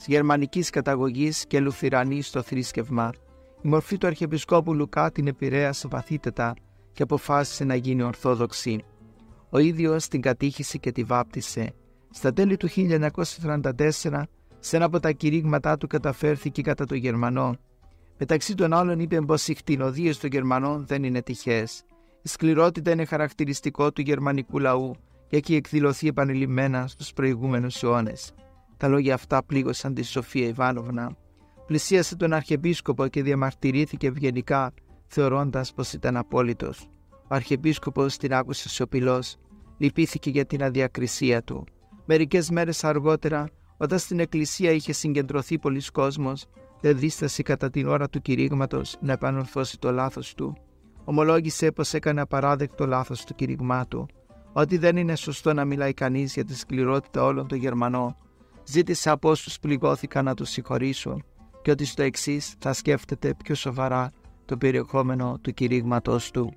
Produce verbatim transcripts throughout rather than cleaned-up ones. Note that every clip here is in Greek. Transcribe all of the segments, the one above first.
γερμανικής καταγωγής και λουθυρανή στο θρήσκευμα. Η μορφή του Αρχιεπισκόπου Λουκά την επηρέασε βαθύτερα και αποφάσισε να γίνει Ορθόδοξη. Ο ίδιος την κατήχησε και τη βάπτισε. Στα τέλη του χίλια εννιακόσια τριάντα τέσσερα, σε ένα από τα κηρύγματά του καταφέρθηκε κατά το Γερμανό. Μεταξύ των άλλων είπε πως οι κτηνοδίες των Γερμανών δεν είναι τυχαίες. Η σκληρότητα είναι χαρακτηριστικό του γερμανικού λαού και έχει εκδηλωθεί επανειλημμένα στους προηγούμενους αιώνες. Τα λόγια αυτά πλήγωσαν τη Σοφία Ιβάνοβνα. Πλησίασε τον Αρχιεπίσκοπο και διαμαρτυρήθηκε ευγενικά, θεωρώντας πως ήταν απόλυτος. Ο Αρχιεπίσκοπος την άκουσε σιωπηλός, λυπήθηκε για την αδιακρισία του. Μερικές μέρες αργότερα, όταν στην εκκλησία είχε συγκεντρωθεί πολλής κόσμος, δεν δίστασε κατά την ώρα του κηρύγματος να επανορθώσει το λάθος του. Ομολόγησε πως έκανε απαράδεκτο λάθος του κηρύγμά του, ότι δεν είναι σωστό να μιλάει κανείς για τη σκληρότητα όλων των Γερμανών. Ζήτησε από όσους πληγώθηκαν να τους συγχωρήσουν και ότι στο εξής θα σκέφτεται πιο σοβαρά το περιεχόμενο του κηρύγματος του.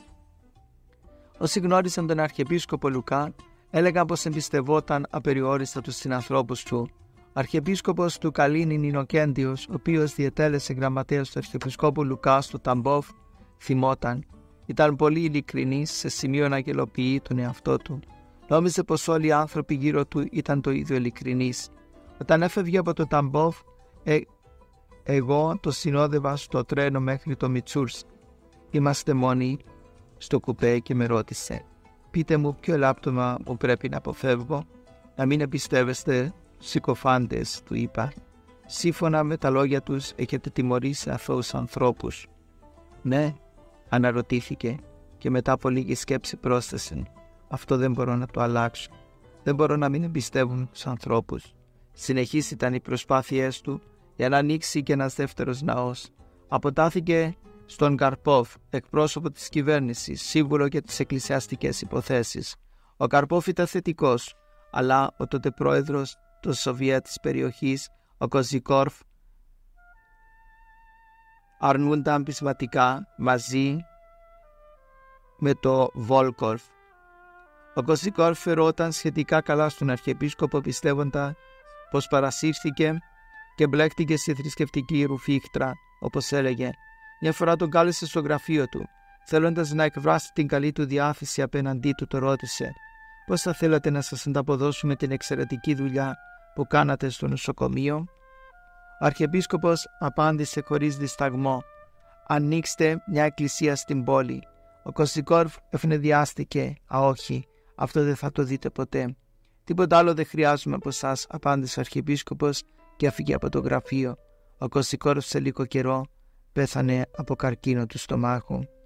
Όσοι γνώρισαν τον Αρχιεπίσκοπο Λουκά έλεγαν πως εμπιστευόταν απεριόριστα τους συνανθρώπους του. Ο Αρχιεπίσκοπος του Καλίνιν Ινοκέντιος, ο οποίος διετέλεσε γραμματέας του Αρχιεπισκόπου Λουκά στο Ταμπόβ, θυμόταν. Ήταν πολύ ειλικρινής σε σημείο να γελοποιεί τον εαυτό του. Νόμιζε πως όλοι οι άνθρωποι γύρω του ήταν το ίδιο ειλικρινείς. Όταν έφευγε από το Ταμπόβ, ε, εγώ το συνόδευα στο τρένο μέχρι το Μιτσούρσκ. Είμαστε μόνοι στο κουπέ και με ρώτησε: «Πείτε μου ποιο ελάπτωμα μου πρέπει να αποφεύγω?» «Να μην εμπιστεύεστε συκοφάντες», του είπα. «Σύμφωνα με τα λόγια τους έχετε τιμωρήσει αθώους ανθρώπους». «Ναι», αναρωτήθηκε και μετά από λίγη σκέψη πρόσθεσε: «Αυτό δεν μπορώ να το αλλάξω. Δεν μπορώ να μην εμπιστεύουν τους ανθρώπους». Συνεχείς ήταν οι προσπάθειές του για να ανοίξει και ένας δεύτερος ναός. Αποτάθηκε στον Καρπόφ, εκπρόσωπο της κυβέρνησης, σύμβουλο για τις εκκλησιαστικές υποθέσεις. Ο Καρπόφ ήταν θετικός, αλλά ο τότε πρόεδρος του Σοβιέτ της περιοχής, ο Κοζικόρφ, αρνούνταν πεισματικά μαζί με το Βόλκορφ. Ο Κοζικόρφ φερόταν σχετικά καλά στον Αρχιεπίσκοπο, πιστεύοντα πως παρασύρθηκε και μπλέχτηκε στη θρησκευτική ρουφίχτρα, όπως έλεγε. Μια φορά τον κάλεσε στο γραφείο του. Θέλοντας να εκφράσει την καλή του διάθεση απέναντί του, το ρώτησε: «Πώς θα θέλατε να σας ανταποδώσουμε την εξαιρετική δουλειά που κάνατε στο νοσοκομείο?» Ο Αρχιεπίσκοπος απάντησε χωρίς δισταγμό: «Ανοίξτε μια εκκλησία στην πόλη». Ο Κοζικόρφ ευνηδιάστηκε: «Α, όχι, αυτό δεν θα το δείτε ποτέ». «Τίποτα άλλο δεν χρειάζομαι από εσάς», απάντησε ο Αρχιεπίσκοπος και έφυγε από το γραφείο. Ο Κοζικόρφ σε λίγο καιρό πέθανε από καρκίνο του στομάχου.